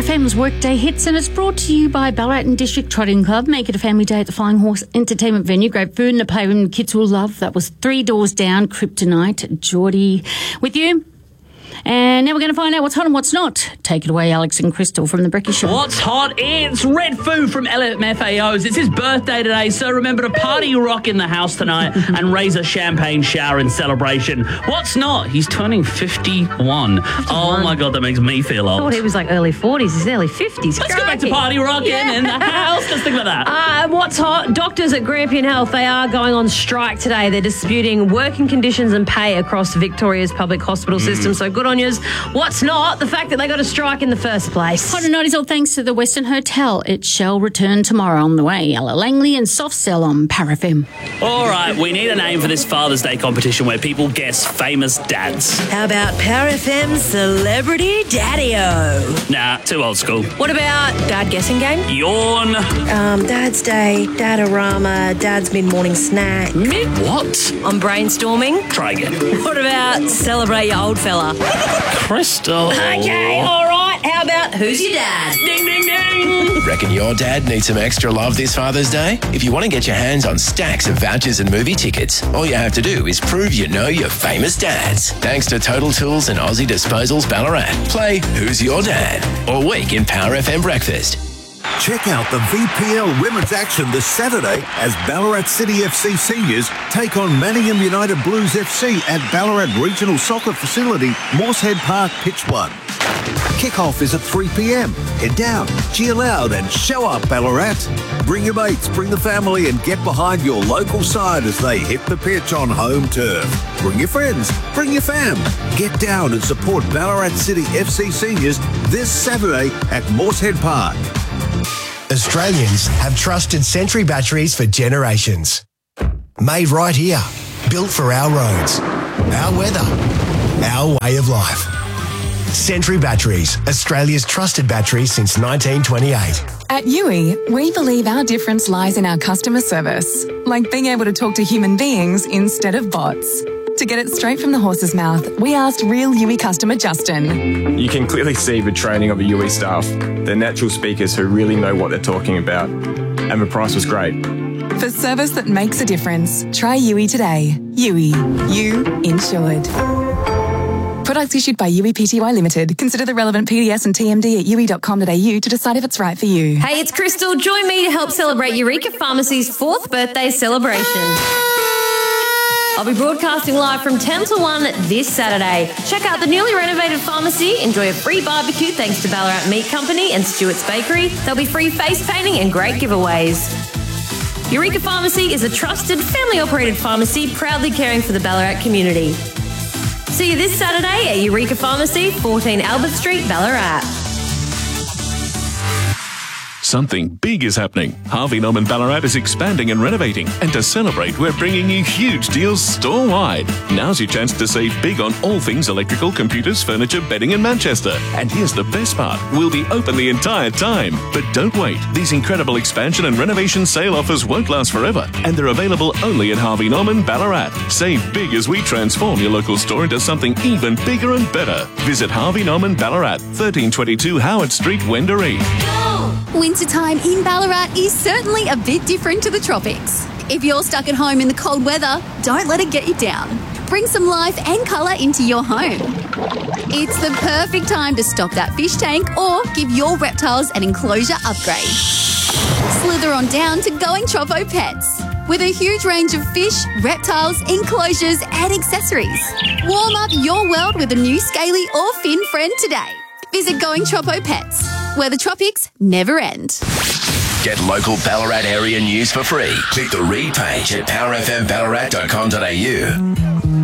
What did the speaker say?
FM's Workday Hits, and it's brought to you by Ballarat and District Trotting Club. Make it a family day at the Flying Horse Entertainment Venue. Great food and a playroom kids will love. That was 3 Doors Down, Kryptonite. Geordie with you. And now we're going to find out what's hot and what's not. Take it away, Alex and Crystal from The Brekkie Show. What's hot? It's Red Foo from LMFAOs. It's his birthday today, so remember to party rock in the house tonight and raise a champagne shower in celebration. What's not? He's turning 51. Oh, my God, that makes me feel old. I thought he was like early 40s. He's early 50s. Let's go back to party rocking in the house. Let's think about that. What's hot? Doctors at Grampian Health, they are going on strike today. They're disputing working conditions and pay across Victoria's public hospital system, so good on yous. What's not? The fact that they got a strike in the first place. Hot and not is all thanks to the Western Hotel. It shall return tomorrow. On the way, Ella Langley and Soft Cell on Power FM. All right, we need a name for this Father's Day competition where people guess famous dads. How about Power FM Celebrity Daddy-O? Nah, too old school. What about Dad Guessing Game? Yawn. Dad's Day, Dadarama, Dad's Mid-Morning Snack. What? I'm brainstorming. Try again. What about Celebrate Your Old Fella? Crystal. Okay, all right. How about Who's Your Dad? Ding, ding, ding. Reckon your dad needs some extra love this Father's Day? If you want to get your hands on stacks of vouchers and movie tickets, all you have to do is prove you know your famous dads. Thanks to Total Tools and Aussie Disposals Ballarat. Play Who's Your Dad? All week in Power FM Breakfast. Check out the VPL Women's Action this Saturday as Ballarat City FC seniors take on Manningham United Blues FC at Ballarat Regional Soccer Facility, Moosehead Park, Pitch 1. Kick-off is at 3 p.m. Head down, cheer loud and show up, Ballarat. Bring your mates, bring the family and get behind your local side as they hit the pitch on home turf. Bring your friends, bring your fam. Get down and support Ballarat City FC seniors this Saturday at Moosehead Park. Australians have trusted Century batteries for generations. Made right here, built for our roads, our weather, our way of life. Century Batteries, Australia's trusted battery since 1928. At Yui, we believe our difference lies in our customer service, like being able to talk to human beings instead of bots. To get it straight from the horse's mouth, we asked real Yui customer Justin. You can clearly see the training of the Yui staff. They're natural speakers who really know what they're talking about. And the price was great. For service that makes a difference, try Yui today. Yui. You insured. Products issued by Yui Pty Limited. Consider the relevant PDS and TMD at yui.com.au to decide if it's right for you. Hey, it's Crystal. Join me to help celebrate Eureka Pharmacy's 4th birthday celebration. I'll be broadcasting live from 10 to 1 this Saturday. Check out the newly renovated pharmacy. Enjoy a free barbecue thanks to Ballarat Meat Company and Stewart's Bakery. There'll be free face painting and great giveaways. Eureka Pharmacy is a trusted, family-operated pharmacy proudly caring for the Ballarat community. See you this Saturday at Eureka Pharmacy, 14 Albert Street, Ballarat. Something big is happening. Harvey Norman Ballarat is expanding and renovating. And to celebrate, we're bringing you huge deals store-wide. Now's your chance to save big on all things electrical, computers, furniture, bedding in Manchester. And here's the best part. We'll be open the entire time. But don't wait. These incredible expansion and renovation sale offers won't last forever. And they're available only at Harvey Norman Ballarat. Save big as we transform your local store into something even bigger and better. Visit Harvey Norman Ballarat, 1322 Howard Street, Wendouree. Wintertime in Ballarat is certainly a bit different to the tropics. If you're stuck at home in the cold weather, don't let it get you down. Bring some life and colour into your home. It's the perfect time to stock that fish tank or give your reptiles an enclosure upgrade. Slither on down to Going Tropo Pets. With a huge range of fish, reptiles, enclosures and accessories. Warm up your world with a new scaly or fin friend today. Visit Going Tropo Pets, where the tropics never end. Get local Ballarat area news for free. Click the read page at powerfmballarat.com.au.